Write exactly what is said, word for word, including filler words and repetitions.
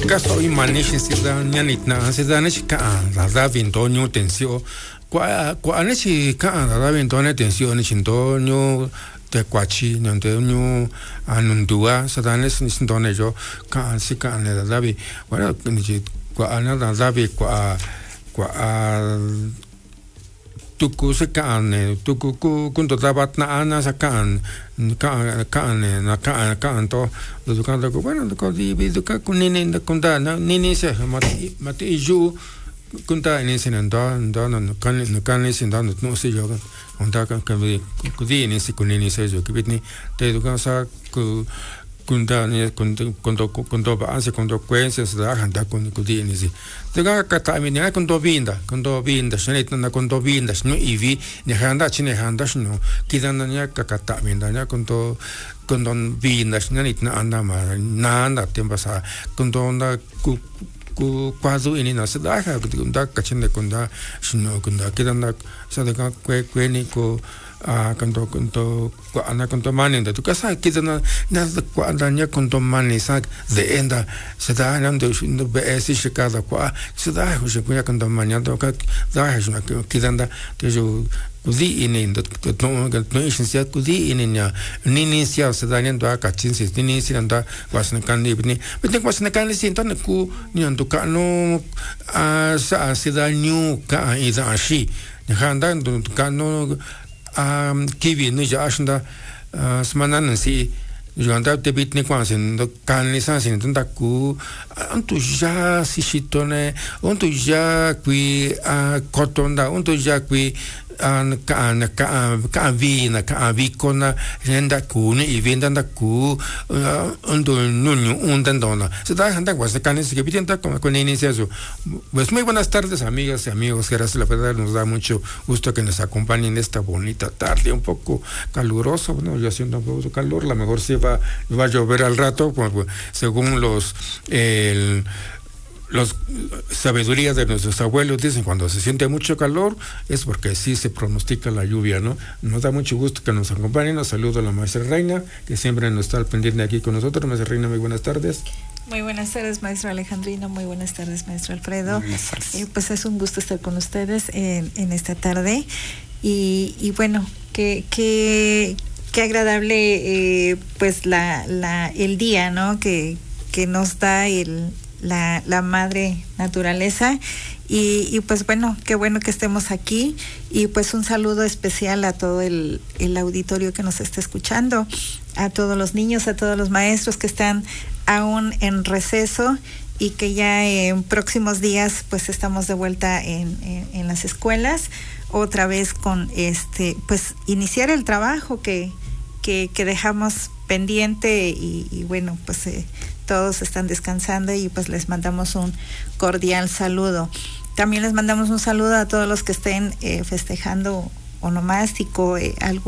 caso y manejen si dan ya ni nada si dan es que la da vintonio tensión qua qua ne si que la da vintonio tensión ni sintonio te quachi non te no anundua se dan es ni sintonio yo que si que la da vi bueno ni qua na da vi qua qua tuku se kan tuku ku kunto dapat na ana sa kan kan kan na kan kan to do kan to bueno ko di bi do ka kunini na kunta na nini se mati mati ju kunta ni se nan do do no kan no kan ni se dan no se yo kunta kan ka bi ku di ni se kunini se jo ki bitni te do kan sa ku kunta ni kunto kunto kunto ba anse kunto kwense se da handa kun ku di ni se te ga ka ta mi ni kunto binda kunto binda shnet na kunto binda no ivi ni handa chine handa no kidan na ka ka ta mi da na kunto kunto binda ni na anda ma na anda tempa sa kunto na ku ku kwazu ini na se da ha kunta ka chine kunta shno kunta kidan na sa de ka kwe kwe ni ko a kanto kanto kwa ana kanto mani da tu kasa kidana na kwa andanya kanto mani sa de enda se da nando no be esi shikada kwa se da ho se kwa kanto mani da ka da ha juna kidanda te jo così in indo no no inizia così in nia ni inizia se da nendo a cachin se ni inizia anda wasne kan ni ni bete wasne kan si intan ku ni ando ka no a sa se da new ka ida ashi ni handa ando ka no Um, kiwi ni ja ashunda uh, smanan si janda te bit ni kwansen do kan ni san sin tanta ku antu ja si shitone antu ja qui a kotonda antu ja qui an kan ka ka vi na ka vi kona renda ku ni venda da ku antu nunu undan dona se da handa was kan ni que bitenta con con inicia eso. Pues muy buenas tardes amigas y amigos, gracias la verdad nos da mucho gusto que nos acompañen esta bonita tarde un poco calurosa, bueno, ya haciendo un poco de calor, la mejor se va va a llover al rato pues, según los el los sabidurías de nuestros abuelos dicen cuando se siente mucho calor es porque sí se pronostica la lluvia, ¿no? Nos da mucho gusto que nos acompañen. Nos saludo a la maestra Reina, que siempre nos está al pendiente aquí con nosotros. Maestra Reina, muy buenas tardes. Muy buenas tardes, maestro Alejandrino. Muy buenas tardes, maestro Alfredo. Eh, pues es un gusto estar con ustedes en, en esta tarde. Y, y bueno, que, que, que agradable eh, pues la, la, el día, ¿no? Que, que nos da el La, la madre naturaleza y, y pues bueno, qué bueno que estemos aquí y pues un saludo especial a todo el, el auditorio que nos está escuchando, a todos los niños, a todos los maestros que están aún en receso y que ya en próximos días pues estamos de vuelta en, en, en las escuelas otra vez con este pues iniciar el trabajo que, que, que dejamos pendiente y, y bueno pues eh, todos están descansando y pues les mandamos un cordial saludo. También les mandamos un saludo a todos los que estén eh, festejando onomástico, eh, algún